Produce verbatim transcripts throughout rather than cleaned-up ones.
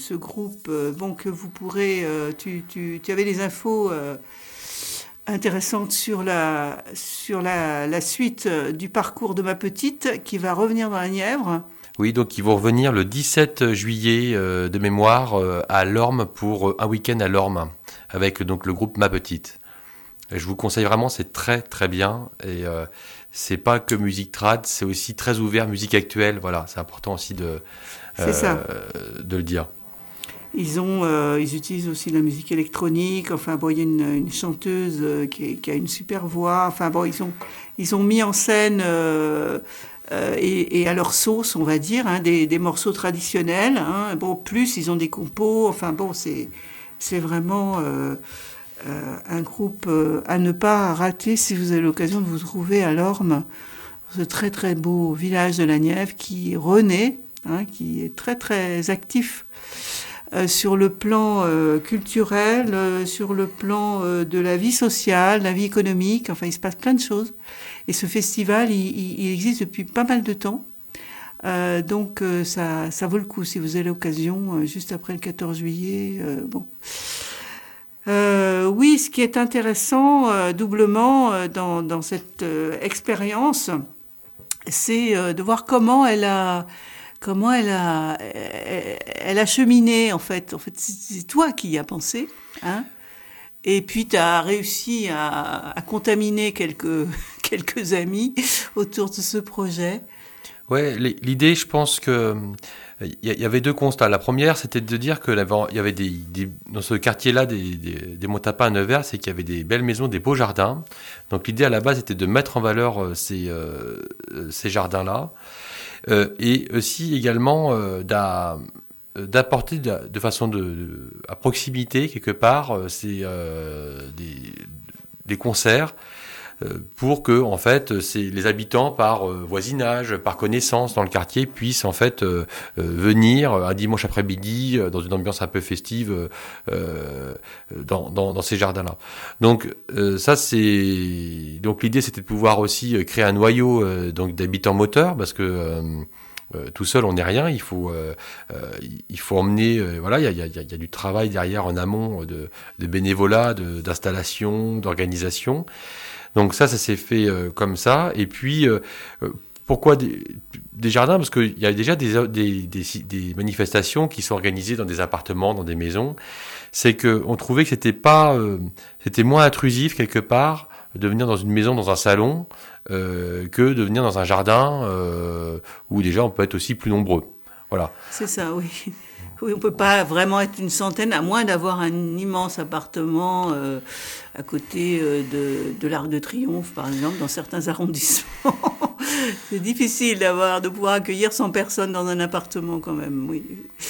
ce groupe, euh, bon, que vous pourrez... Euh, tu, tu, tu avais des infos euh, intéressantes sur, la, sur la, la suite du parcours de ma petite qui va revenir dans la Nièvre. Oui, donc ils vont revenir le dix-sept juillet euh, de mémoire euh, à Lorme pour euh, un week-end à Lorme avec donc le groupe Ma Petite. Et je vous conseille vraiment, c'est très très bien et euh, c'est pas que musique trad, c'est aussi très ouvert musique actuelle. Voilà, c'est important aussi de C'est euh, ça. de le dire. Ils, ont, euh, ils utilisent aussi la musique électronique. Enfin, bon, il y a une, une chanteuse euh, qui, est- qui a une super voix. Enfin, bon, ils ont, ils ont mis en scène, euh, euh, et, et à leur sauce, on va dire, hein, des, des morceaux traditionnels. Hein. Bon, plus, ils ont des compos. Enfin, bon, c'est, c'est vraiment euh, euh, un groupe euh, à ne pas rater si vous avez l'occasion de vous trouver à Lorme, ce très, très beau village de la Nièvre qui renaît, hein, qui est très, très actif euh, sur le plan euh, culturel, euh, sur le plan euh, de la vie sociale, la vie économique. Enfin, il se passe plein de choses. Et ce festival, il, il, il existe depuis pas mal de temps. Euh, donc, euh, ça, ça vaut le coup si vous avez l'occasion, euh, juste après le quatorze juillet. Euh, bon. Euh, oui, ce qui est intéressant euh, doublement euh, dans, dans cette euh, expérience, c'est euh, de voir comment elle a comment elle a, elle, elle a cheminé, en fait. En fait, c'est toi qui y as pensé, hein. Et puis, tu as réussi à, à contaminer quelques, quelques amis autour de ce projet. Ouais, l'idée, je pense que il y, y avait deux constats. La première, c'était de dire que il y avait des, des dans ce quartier-là des, des, des Montapins à Nevers, c'est qu'il y avait des belles maisons, des beaux jardins. Donc l'idée à la base était de mettre en valeur euh, ces, euh, ces jardins-là, euh, et aussi également euh, d'a- d'apporter de, de façon de, de- à proximité quelque part euh, ces, euh, des, des concerts euh, pour que en fait c'est les habitants par euh, voisinage, par connaissance dans le quartier puissent en fait euh, euh, venir un dimanche après-midi euh, dans une ambiance un peu festive euh, euh, dans, dans, dans ces jardins-là. Donc euh, ça c'est donc l'idée c'était de pouvoir aussi créer un noyau euh, donc d'habitants moteurs parce que euh, euh, tout seul, on n'est rien. Il faut, euh, euh, il faut emmener. Euh, voilà, il y a, y, a, y a du travail derrière en amont de, de bénévolat, de, d'installation, d'organisation. Donc ça, ça s'est fait euh, comme ça. Et puis, euh, pourquoi des, des jardins? Parce qu'il y a déjà des, des, des, des manifestations qui sont organisées dans des appartements, dans des maisons. C'est qu'on trouvait que c'était pas, euh, c'était moins intrusif quelque part de venir dans une maison, dans un salon, euh, que de venir dans un jardin euh, où déjà on peut être aussi plus nombreux. Voilà. C'est ça, oui. Oui, on ne peut pas vraiment être une centaine, à moins d'avoir un immense appartement euh, à côté euh, de, de l'Arc de Triomphe, par exemple, dans certains arrondissements. C'est difficile d'avoir, de pouvoir accueillir cent personnes dans un appartement quand même, oui.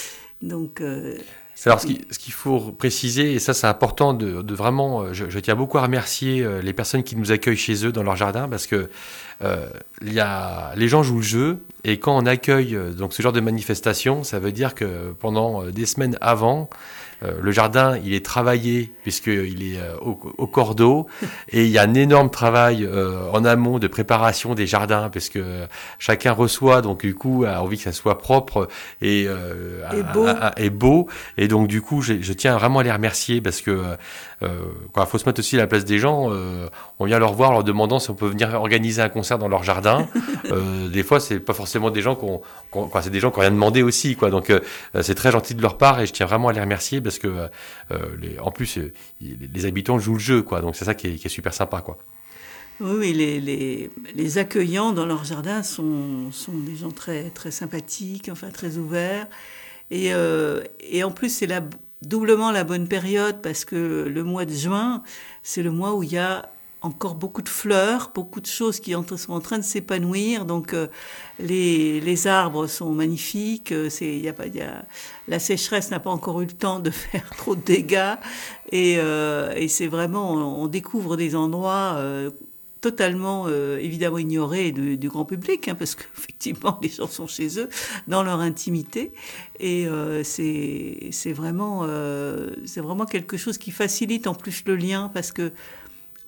Donc, euh, Alors, c'est ce une... qu'il ce qu'il faut préciser, et ça c'est important de, de vraiment, je, je tiens beaucoup à remercier euh, les personnes qui nous accueillent chez eux dans leur jardin, parce que euh, il y a, les gens jouent le jeu, et quand on accueille euh, donc ce genre de manifestation, ça veut dire que pendant euh, des semaines avant, euh, le jardin, il est travaillé puisqu'il est euh, au, au cordeau et il y a un énorme travail euh, en amont de préparation des jardins parce que euh, chacun reçoit donc du coup a envie que ça soit propre et, euh, Et a- beau. a- a- et beau et donc du coup je, je tiens vraiment à les remercier parce que euh, quoi, faut se mettre aussi à la place des gens. Euh, on vient leur voir en leur demandant si on peut venir organiser un concert dans leur jardin. Euh, des fois c'est pas forcément des gens qu'on, qu'on quoi, c'est des gens qui ont rien demandé aussi quoi. Donc euh, c'est très gentil de leur part et je tiens vraiment à les remercier parce que euh, les, en plus euh, les habitants jouent le jeu quoi. Donc c'est ça qui est, qui est super sympa quoi. Oui, oui, les, les, les accueillants dans leur jardin sont, sont des gens très, très sympathiques, enfin très ouverts. Et, euh, et en plus, c'est la, doublement la bonne période parce que le mois de juin, c'est le mois où il y a encore beaucoup de fleurs, beaucoup de choses qui sont en train de s'épanouir. Donc, euh, les, les arbres sont magnifiques. C'est, il y a pas, il y a, la sécheresse n'a pas encore eu le temps de faire trop de dégâts. Et, euh, et c'est vraiment, on découvre des endroits euh, totalement euh, évidemment ignorés du, du grand public, hein, parce qu'effectivement les gens sont chez eux, dans leur intimité. Et euh, c'est, c'est, vraiment, euh, c'est vraiment quelque chose qui facilite en plus le lien, parce que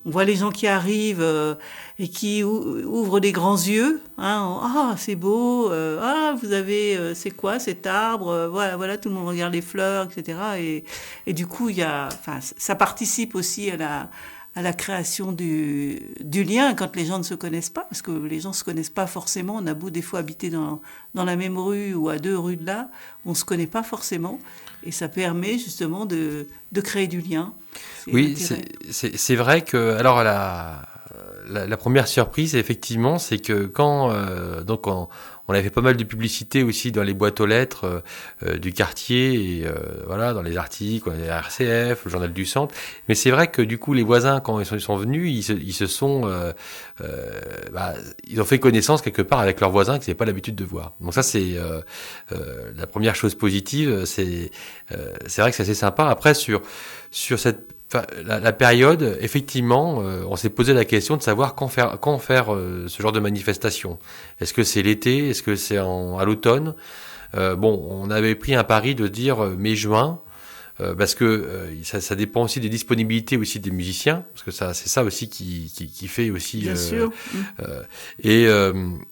on voit les gens qui arrivent euh, et qui ou- ouvrent des grands yeux. Hein, ah, c'est beau. Euh, ah, vous avez, euh, c'est quoi cet arbre? Euh, Voilà, voilà, tout le monde regarde les fleurs, et cetera. Et, et du coup, il y a, enfin, ça participe aussi à la à la création du, du lien quand les gens ne se connaissent pas, parce que les gens ne se connaissent pas forcément. On a beau des fois habiter dans, dans la même rue ou à deux rues de là, on ne se connaît pas forcément. Et ça permet justement de, de créer du lien. C'est Oui, l'intérêt. c'est c'est- c'est vrai que alors la, la, la première surprise effectivement, c'est que quand euh, donc on, on avait fait pas mal de publicité aussi dans les boîtes aux lettres euh, euh, du quartier et euh, voilà dans les articles, les R C F, le journal du Centre. Mais c'est vrai que du coup les voisins quand ils sont, ils sont venus, ils se, ils se sont euh, euh, bah, ils ont fait connaissance quelque part avec leurs voisins qu'ils n'avaient pas l'habitude de voir. Donc ça c'est euh, euh, la première chose positive. C'est euh, c'est vrai que c'est assez sympa. Après sur sur cette Enfin, la, la période, effectivement, euh, on s'est posé la question de savoir quand faire, quand faire euh, ce genre de manifestation. Est-ce que c'est l'été? Est-ce que c'est en, à l'automne? Euh, Bon, on avait pris un pari de dire euh, mai-juin, euh, parce que euh, ça, ça dépend aussi des disponibilités aussi des musiciens, parce que ça, c'est ça aussi qui, qui, qui fait aussi. Bien Euh, sûr. Mm. euh, et euh,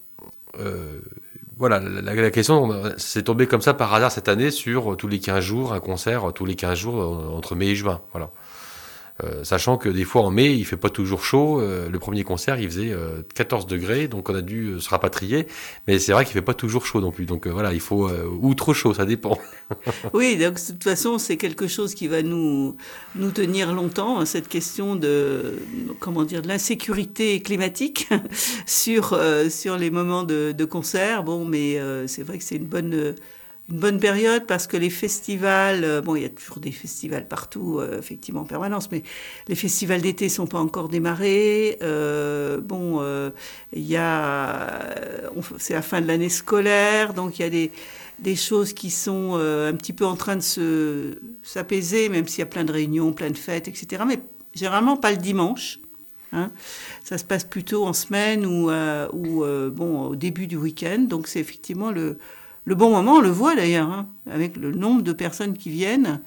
euh, voilà, la, la question c'est tombé comme ça par hasard cette année sur euh, tous les quinze jours, un concert euh, tous les quinze jours euh, entre mai et juin. Voilà. Euh, sachant que des fois en mai, il fait pas toujours chaud. Euh, le premier concert, il faisait euh, quatorze degrés, donc on a dû euh, se rapatrier. Mais c'est vrai qu'il fait pas toujours chaud non plus. Donc euh, voilà, il faut euh, ou trop chaud, ça dépend. Oui, donc de toute façon, c'est quelque chose qui va nous, nous tenir longtemps, hein, cette question de, comment dire, de l'insécurité climatique sur, euh, sur les moments de, de concert. Bon, mais euh, c'est vrai que c'est une bonne, une bonne période parce que les festivals, euh, bon, il y a toujours des festivals partout, euh, effectivement, en permanence, mais les festivals d'été sont pas encore démarrés. Euh, bon, euh, il y a, on- c'est la fin de l'année scolaire, donc il y a des des choses qui sont euh, un petit peu en train de se s'apaiser, même s'il y a plein de réunions, plein de fêtes, et cetera. Mais généralement pas le dimanche. Hein. Ça se passe plutôt en semaine ou, euh, ou euh, bon, au début du week-end. Donc c'est effectivement le, le bon moment. On le voit d'ailleurs, hein, avec le nombre de personnes qui viennent.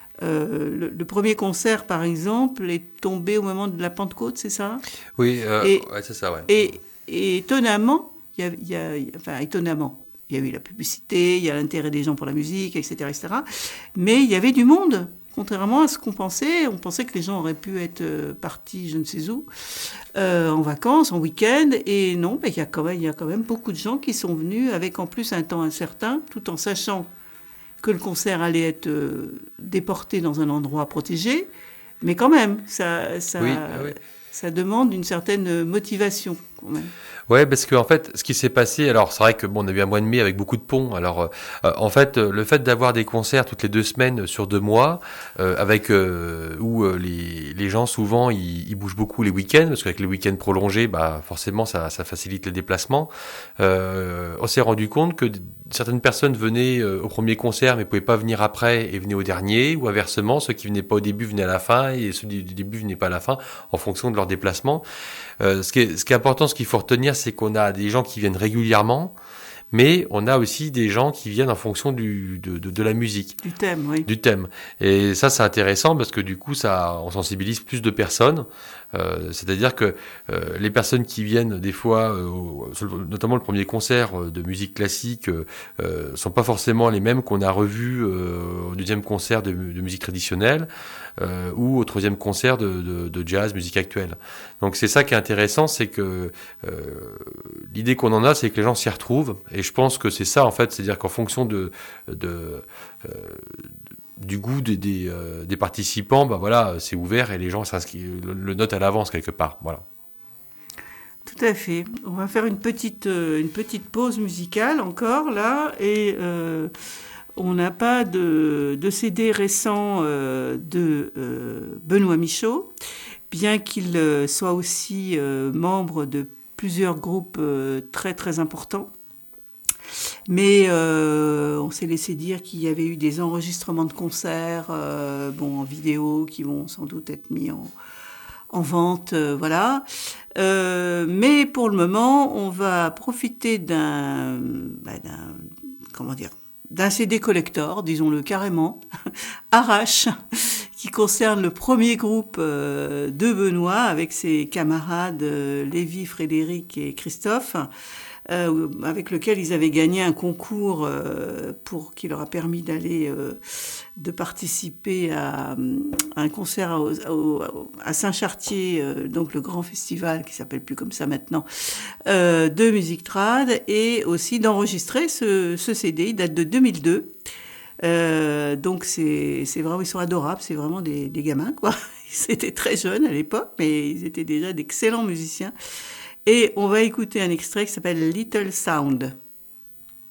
Euh, le, le premier concert, par exemple, est tombé au moment de la Pentecôte, c'est ça? Oui, euh, Et, ouais, c'est ça, ouais. et, et étonnamment, il y a, il y a, enfin étonnamment, il y a eu la publicité, il y a l'intérêt des gens pour la musique, et cetera, et cetera. Mais il y avait du monde, contrairement à ce qu'on pensait. On pensait que les gens auraient pu être euh, partis, je ne sais où, euh, en vacances, en week-end. Et non, ben, il y a quand même, il y a quand même beaucoup de gens qui sont venus avec en plus un temps incertain, tout en sachant que le concert allait être euh, déporté dans un endroit protégé. Mais quand même, ça, ça, Oui, oui. ça demande une certaine motivation, quand même. Ouais, parce que en fait, ce qui s'est passé, alors c'est vrai que bon, on a eu un mois de mai avec beaucoup de ponts. Alors, euh, euh, en fait, euh, le fait d'avoir des concerts toutes les deux semaines sur deux mois, euh, avec euh, où euh, les, les gens souvent ils, ils bougent beaucoup les week-ends, parce qu'avec les week-ends prolongés, bah forcément ça, ça facilite les déplacements. Euh, on s'est rendu compte que d- certaines personnes venaient euh, au premier concert mais pouvaient pas venir après et venaient au dernier, ou inversement, ceux qui venaient pas au début venaient à la fin et ceux du, du début venaient pas à la fin, en fonction de leur déplacement. Euh, ce, qui est, ce qui est important, ce qu'il faut retenir, c'est qu'on a des gens qui viennent régulièrement, mais on a aussi des gens qui viennent en fonction du, de, de, de la musique, Du thème, oui. du thème. Et ça, c'est intéressant parce que du coup, ça, on sensibilise plus de personnes. Euh, c'est-à-dire que euh, les personnes qui viennent des fois, euh, au- notamment le premier concert euh, de musique classique, euh, euh, sont pas forcément les mêmes qu'on a revus euh, au deuxième concert de, de musique traditionnelle euh, ou au troisième concert de, de, de jazz, musique actuelle. Donc c'est ça qui est intéressant, c'est que euh, l'idée qu'on en a, c'est que les gens s'y retrouvent. Et je pense que c'est ça en fait, c'est-à-dire qu'en fonction de, de euh, du goût des, des, euh, des participants, ben voilà, c'est ouvert et les gens s'inscrivent, le, le notent à l'avance quelque part. Voilà. Tout à fait. On va faire une petite, euh, une petite pause musicale encore, là, et euh, on n'a pas de, de C D récent euh, de euh, Benoît Michaud, bien qu'il euh, soit aussi euh, membre de plusieurs groupes euh, très très importants. Mais euh, on s'est laissé dire qu'il y avait eu des enregistrements de concerts, euh, bon, en vidéo, qui vont sans doute être mis en, en vente, euh, voilà. Euh, mais pour le moment, on va profiter d'un, bah, d'un, comment dire, d'un C D collector, disons-le carrément, Arrache, qui concerne le premier groupe euh, de Benoît avec ses camarades euh, Lévi, Frédéric et Christophe, euh, avec lequel ils avaient gagné un concours euh, pour qui leur a permis d'aller euh, de participer à, à un concert à, à Saint-Chartier, euh, donc le grand festival qui s'appelle plus comme ça maintenant, euh, de musique trad, et aussi d'enregistrer ce, ce C D. Il date de deux mille deux. Euh, donc c'est c'est vraiment, ils sont adorables, c'est vraiment des, des gamins quoi. Ils étaient très jeunes à l'époque, mais ils étaient déjà d'excellents musiciens. Et on va écouter un extrait qui s'appelle Little Sound.